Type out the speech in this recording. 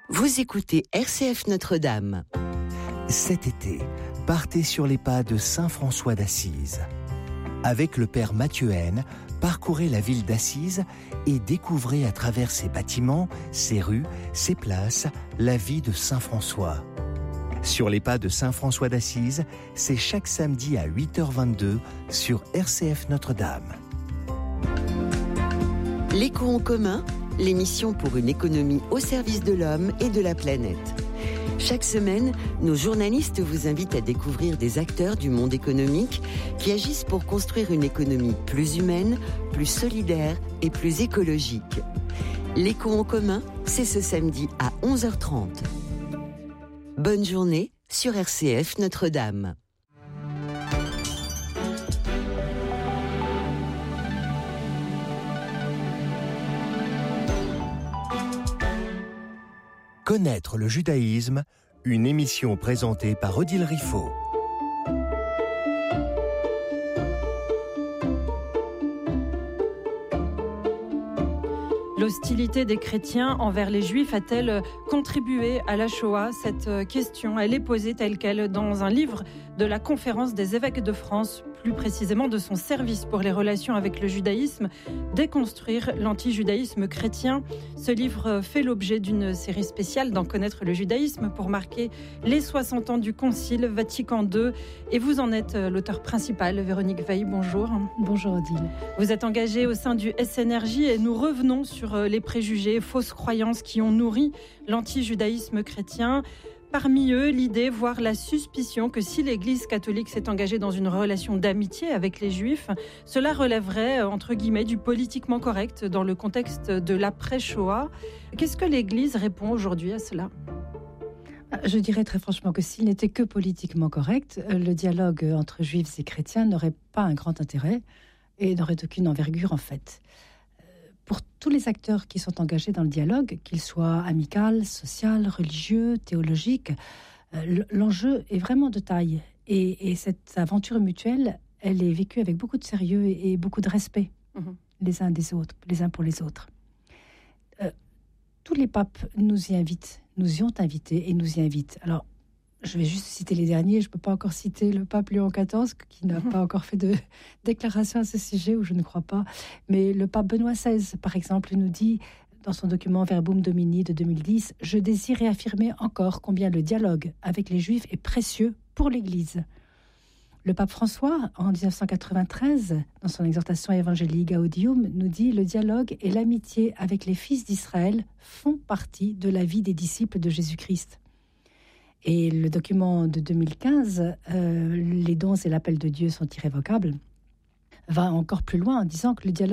Vous écoutez RCF Notre-Dame. Cet été, partez sur les pas de Saint François d'Assise. Avec le Père Mathieu Haine, parcourez la ville d'Assise et découvrez à travers ses bâtiments, ses rues, ses places, la vie de Saint François. Sur les pas de Saint François d'Assise, c'est chaque samedi à 8h22 sur RCF Notre-Dame. L'écho en commun, l'émission pour une économie au service de l'homme et de la planète. Chaque semaine, nos journalistes vous invitent à découvrir des acteurs du monde économique qui agissent pour construire une économie plus humaine, plus solidaire et plus écologique. L'écho en commun, c'est ce samedi à 11h30. Bonne journée sur RCF Notre-Dame. Connaître le judaïsme, une émission présentée par Odile Riffaut. L'hostilité des chrétiens envers les juifs a-t-elle contribué à la Shoah ? Cette question, elle est posée telle qu'elle dans un livre de la Conférence des évêques de France, plus précisément de son service pour les relations avec le judaïsme, Déconstruire l'antijudaïsme chrétien. Ce livre fait l'objet d'une série spéciale d'en connaître le judaïsme pour marquer les 60 ans du Concile Vatican II. Et vous en êtes l'auteur principal, Véronique Veil, bonjour. Bonjour Odile. Vous êtes engagée au sein du SNRJ et nous revenons sur les préjugés, fausses croyances qui ont nourri l'antijudaïsme chrétien. Parmi eux, l'idée, voire la suspicion que si l'Église catholique s'est engagée dans une relation d'amitié avec les Juifs, cela relèverait, entre guillemets, du politiquement correct dans le contexte de l'après-Shoah. Qu'est-ce que l'Église répond aujourd'hui à cela ? Je dirais très franchement que s'il n'était que politiquement correct, le dialogue entre Juifs et chrétiens n'aurait pas un grand intérêt et n'aurait aucune envergure en fait. Pour tous les acteurs qui sont engagés dans le dialogue, qu'ils soient amical, social, religieux, théologique, l'enjeu est vraiment de taille. Et cette aventure mutuelle, elle est vécue avec beaucoup de sérieux et beaucoup de respect, les uns des autres, les uns pour les autres. Tous les papes nous y invitent, nous y ont invités et nous y invitent. Alors, je vais juste citer les derniers. Je ne peux pas encore citer le pape Léon XIV, qui n'a pas encore fait de déclaration à ce sujet, ou je ne crois pas. Mais le pape Benoît XVI, par exemple, nous dit, dans son document Verbum Domini de 2010, « Je désire réaffirmer encore combien le dialogue avec les Juifs est précieux pour l'Église. » Le pape François, en 1993, dans son exhortation Evangelii Gaudium, nous dit « Le dialogue et l'amitié avec les fils d'Israël font partie de la vie des disciples de Jésus-Christ. » Et le document de 2015, les dons et l'appel de Dieu sont irrévocables, va encore plus loin en disant que le dialogue